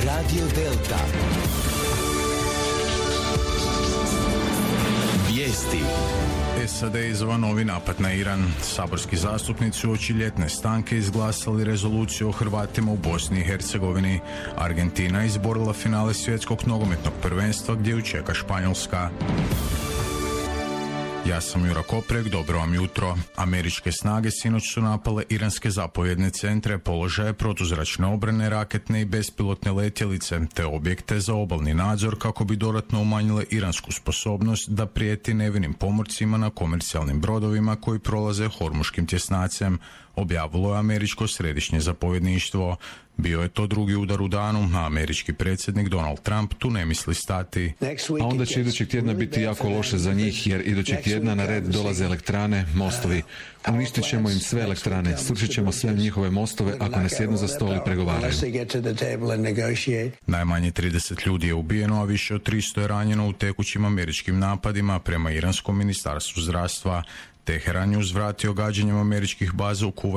Radio Delta. Vijesti. SAD izveo novi napad na Iran. Saborski zastupnici uoči ljetne stanke izglasali rezoluciju o Hrvatima u Bosni i Hercegovini. Argentina izborila finale svjetskog nogometnog prvenstva gdje ju čeka Španjolska. Ja sam Jura Koprek, dobro vam jutro. Američke snage sinoć su napale iranske zapovjedne centre, položaje protuzračne obrane, raketne i bespilotne letjelice, te objekte za obalni nadzor kako bi dodatno umanjile iransku sposobnost da prijeti nevinim pomorcima na komercijalnim brodovima koji prolaze Hormuškim tjesnacem, objavilo je američko središnje zapovjedništvo. Bio je to drugi udar u danu, a američki predsjednik Donald Trump tu ne misli stati. A onda će idućeg tjedna biti jako loše za njih, jer idućeg tjedna na red dolaze elektrane, mostovi. Uništit ćemo im sve elektrane, srušit ćemo sve njihove mostove ako ne sjednu za stol i pregovaraju. Najmanje 30 ljudi je ubijeno, a više od 300 je ranjeno u tekućim američkim napadima prema iranskom ministarstvu zdravstva. Teheran je uzvratio gađanjem američkih baza u